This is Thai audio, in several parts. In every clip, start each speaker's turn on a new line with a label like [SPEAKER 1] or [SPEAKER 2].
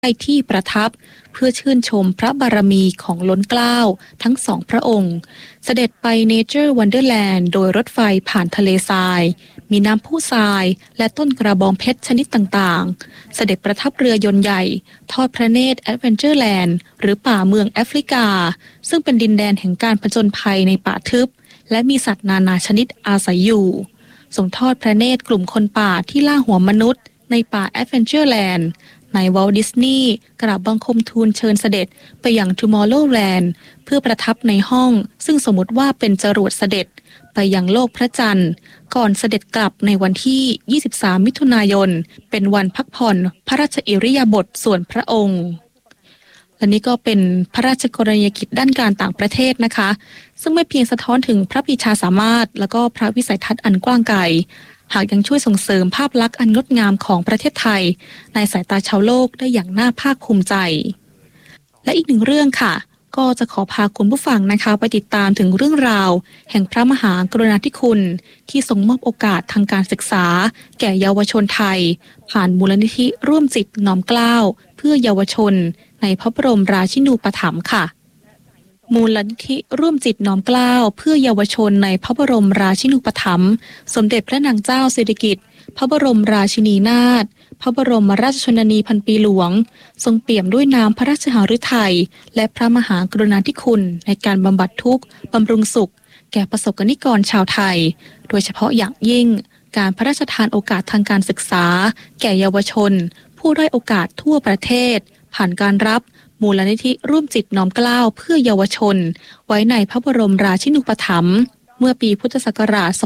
[SPEAKER 1] ที่ประทับเพื่อชื่นชมพระบารมีของล้นเกล้าทั้งสองพระองค์เสด็จไปเนเจอร์วันเดอร์แลนด์โดยรถไฟผ่านทะเลทรายมีน้ำพุทรายและต้นกระบองเพชรชนิดต่างๆเสด็จประทับเรือยนต์ใหญ่ทอดพระเนตรแอดเวนเจอร์แลนด์หรือป่าเมืองแอฟริกาซึ่งเป็นดินแดนแห่งการผจญภัยในป่าทึบและมีสัตว์นานาชนิดอาศัยอยู่ทรงทอดพระเนตรกลุ่มคนป่าที่ล่าหัวมนุษย์ในป่าแอดเวนเจอร์แลนด์ในวอลต์ดิสนีย์กราบบังคมทูลเชิญเสด็จไปยัง Tomorrowland เพื่อประทับในห้องซึ่งสมมติว่าเป็นจรวดเสด็จไปยังโลกพระจันทร์ก่อนเสด็จกลับในวันที่ 23 มิถุนายนเป็นวันพักผ่อนพระราชอิริยาบถส่วนพระองค์และนี่ก็เป็นพระราชกรณียกิจด้านการต่างประเทศนะคะซึ่งไม่เพียงสะท้อนถึงพระปรีชาสามารถและก็พระวิสัยทัศน์อันกว้างไกลหากยังช่วยส่งเสริมภาพลักษณ์อันงดงามของประเทศไทยในสายตาชาวโลกได้อย่างน่าภาคภูมิใจและอีกหนึ่งเรื่องค่ะก็จะขอพาคุณผู้ฟังนะคะไปติดตามถึงเรื่องราวแห่งพระมหากรุณาธิคุณที่ทรงมอบโอกาสทางการศึกษาแก่เยาวชนไทยผ่านมูลนิธิร่วมจิตน้อมเกล้าเพื่อเยาวชนในพระบรมราชินูปถัมภ์ค่ะมูลนิธิร่วมจิตน้อมเกล้าเพื่อเยาวชนในพระบรมราชินูปถัมภ์สมเด็จพระนางเจ้าสิริกิติ์พระบรมราชินีนาถพระบรมราชชนนีพันปีหลวงทรงเปี่ยมด้วยน้ำพระราชหฤทัยและพระมหากรุณาธิคุณในการบำบัดทุกข์บำรุงสุขแก่ประสบกนิกรชาวไทยโดยเฉพาะอย่างยิ่งการพระราชทานโอกาสทางการศึกษาแก่เยาวชนผู้ด้อยโอกาสทั่วประเทศผ่านการรับมูลนิธิร่วมจิตน้อมเกล้าเพื่อเยาวชนไว้ในพระบรมราชินูปถัมภ์เมื่อปีพุทธศักราช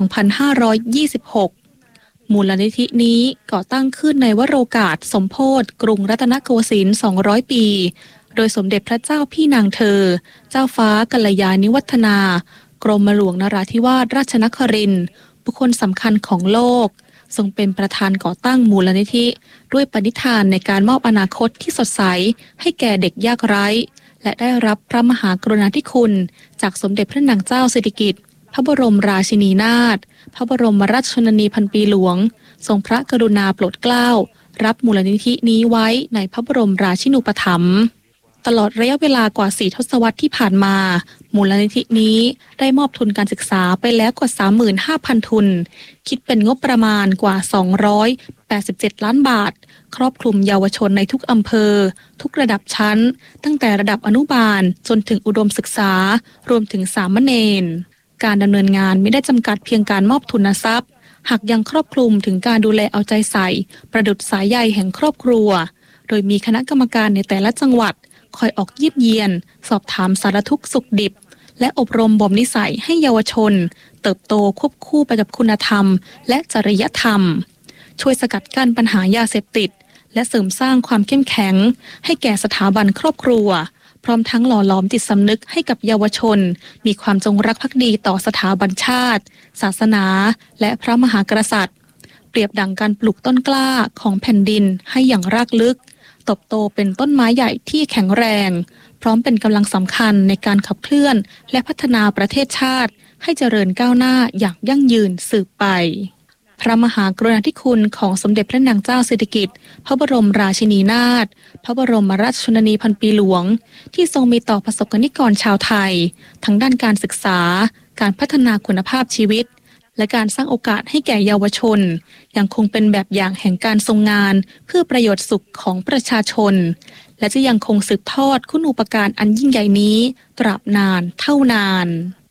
[SPEAKER 1] 2526 มูลนิธินี้ก่อตั้งขึ้นในวโรกาสสมโภชกรุงรัตนโกสินทร์ 200 ปี โดยสมเด็จพระเจ้าพี่นางเธอ เจ้าฟ้ากัลยาณิวัฒนา กรมหลวงนราธิวาสราชนครินทร์บุคคลสำคัญของโลกทรงเป็นประธานก่อตั้งมูลนิธิด้วยปณิธานในการมอบอนาคตที่สดใสให้แก่เด็กยากไร้และได้รับพระมหากรุณาธิคุณจากสมเด็จพระนางเจ้าสิริกิติ์พระบรมราชินีนาถพระบรมราชชนนีพันปีหลวงทรงพระกรุณาโปรดเกล้ารับมูลนิธินี้ไว้ในพระบรมราชินูปถัมภ์ตลอดระยะเวลากว่า4 ทศวรรษที่ผ่านมามูลนิธินี้ได้มอบทุนการศึกษาไปแล้วกว่า 35,000 ทุนคิดเป็นงบประมาณกว่า287 ล้านบาทครอบคลุมเยาวชนในทุกอำเภอทุกระดับชั้นตั้งแต่ระดับอนุบาลจนถึงอุดมศึกษารวมถึงสามเณรการดำเนินงานไม่ได้จำกัดเพียงการมอบทุนทรัพย์หากยังครอบคลุมถึงการดูแลเอาใจใส่ประดุจสายใยแห่งครอบครัวโดยมีคณะกรรมการในแต่ละจังหวัดคอยออกเยี่ยมเยียนสอบถามสารทุกข์สุขดิบและอบรมบ่มนิสัยให้เยาวชนเติบโตควบคู่ไปกับคุณธรรมและจริยธรรมช่วยสกัดกั้นปัญหายาเสพติดและเสริมสร้างความเข้มแข็งให้แก่สถาบันครอบครัวพร้อมทั้งหล่อหลอมจิตสำนึกให้กับเยาวชนมีความจงรักภักดีต่อสถาบันชาติศาสนาและพระมหากษัตริย์เปรียบดังการปลูกต้นกล้าของแผ่นดินให้อย่างรากลึกเติบโตเป็นต้นไม้ใหญ่ที่แข็งแรงพร้อมเป็นกำลังสำคัญในการขับเคลื่อนและพัฒนาประเทศชาติให้เจริญก้าวหน้าอย่างยั่งยืนสืบไปพระมหากรุณาธิคุณของสมเด็จพระนางเจ้าสิริกิติ์พระบรมราชินีนาถพระบรมราชชนนีพันปีหลวงที่ทรงมีต่อประสบกนิกรชาวไทยทั้งด้านการศึกษาการพัฒนาคุณภาพชีวิตและการสร้างโอกาสให้แก่เยาวชนยังคงเป็นแบบอย่างแห่งการทรงงานเพื่อประโยชน์สุขของประชาชนและจะยังคงสืบทอดคุณูปการอันยิ่งใหญ่นี้ตราบนานเท่านาน